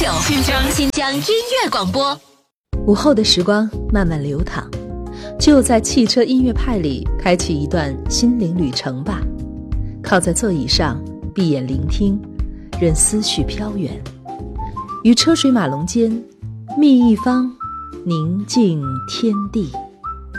9，新疆音乐广播。 午后的时光慢慢流淌，就在汽车音乐派里开启一段心灵旅程吧。靠在座椅上，闭眼聆听，任思绪飘远，于车水马龙间觅一方宁静天地。